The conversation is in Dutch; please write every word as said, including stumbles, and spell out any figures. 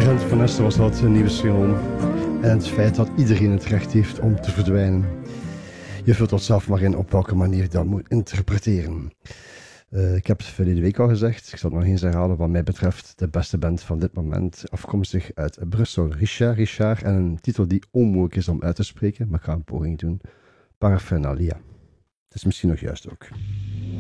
Agent Vanessa was dat, een nieuwe single. En het feit dat iedereen het recht heeft om te verdwijnen. Je vult dat zelf maar in op welke manier je dat moet interpreteren. Uh, ik heb het verleden week al gezegd, ik zal het nog eens herhalen, wat mij betreft de beste band van dit moment, afkomstig uit Brussel, Richard Richard, en een titel die onmogelijk is om uit te spreken, maar ik ga een poging doen. Paraphernalia. Het is misschien nog juist ook.